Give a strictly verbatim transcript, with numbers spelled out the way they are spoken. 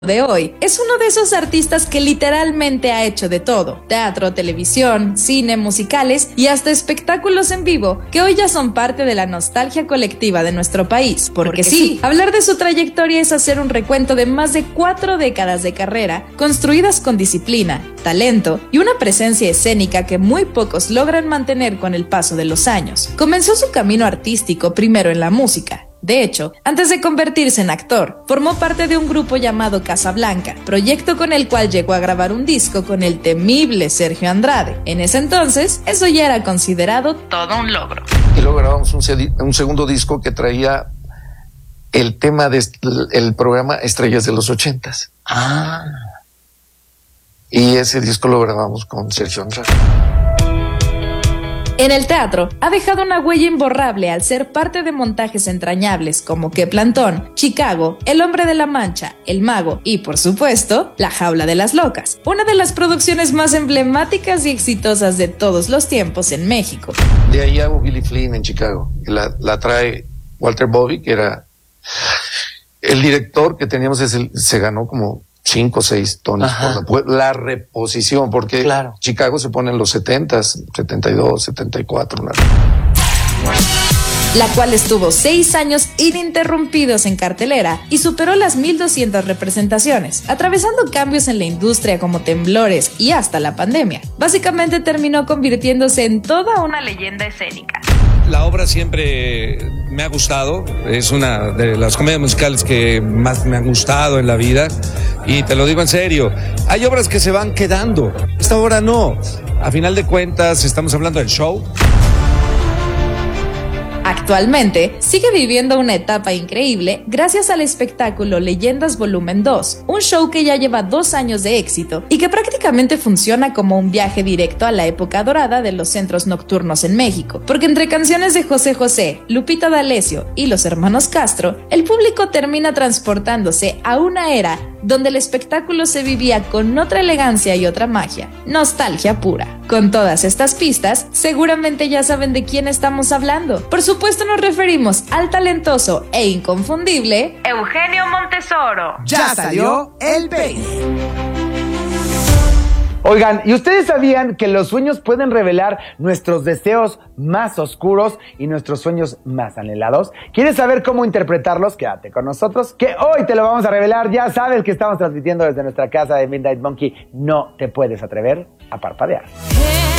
de hoy es uno de esos artistas que literalmente ha hecho de todo: teatro, televisión, cine, musicales y hasta espectáculos en vivo, que hoy ya son parte de la nostalgia colectiva de nuestro país. Porque, Porque sí, hablar de su trayectoria es hacer un recuento de más de cuatro décadas de carrera, construidas con disciplina, talento y una presencia escénica que muy pocos logran mantener con el paso de los años. Comenzó su camino artístico primero en la música. De hecho, antes de convertirse en actor, formó parte de un grupo llamado Casablanca, proyecto con el cual llegó a grabar un disco con el temible Sergio Andrade. En ese entonces, eso ya era considerado todo un logro. Y luego grabamos un, un segundo disco que traía el tema del programa Estrellas de los Ochentas. Ah. Y ese disco lo grabamos con Sergio Andrade. En el teatro, ha dejado una huella imborrable al ser parte de montajes entrañables como Que Plantón, Chicago, El Hombre de la Mancha, El Mago y, por supuesto, La Jaula de las Locas, una de las producciones más emblemáticas y exitosas de todos los tiempos en México. De ahí hago Billy Flynn en Chicago, la, la trae Walter Bobby, que era el director que teníamos, ese, se ganó como cinco o seis tonos por la, la reposición, porque claro. Chicago se pone en los setentas, setenta y dos, setenta y cuatro. Una... La cual estuvo seis años ininterrumpidos en cartelera y superó las mil doscientas representaciones, atravesando cambios en la industria como temblores y hasta la pandemia. Básicamente terminó convirtiéndose en toda una leyenda escénica. La obra siempre me ha gustado, es una de las comedias musicales que más me han gustado en la vida, y te lo digo en serio, hay obras que se van quedando, esta obra no. A final de cuentas estamos hablando del show. Actualmente sigue viviendo una etapa increíble gracias al espectáculo Leyendas Volumen dos, un show que ya lleva dos años de éxito y que prácticamente funciona como un viaje directo a la época dorada de los centros nocturnos en México, porque entre canciones de José José, Lupita D'Alessio y los hermanos Castro, el público termina transportándose a una era donde el espectáculo se vivía con otra elegancia y otra magia, nostalgia pura. Con todas estas pistas, seguramente ya saben de quién estamos hablando. Por supuesto nos referimos al talentoso e inconfundible Eugenio Montesoro. Ya salió el Bass. Oigan, ¿y ustedes sabían que los sueños pueden revelar nuestros deseos más oscuros y nuestros sueños más anhelados? ¿Quieres saber cómo interpretarlos? Quédate con nosotros, que hoy te lo vamos a revelar. Ya sabes que estamos transmitiendo desde nuestra casa de Midnight Monkey. No te puedes atrever a parpadear.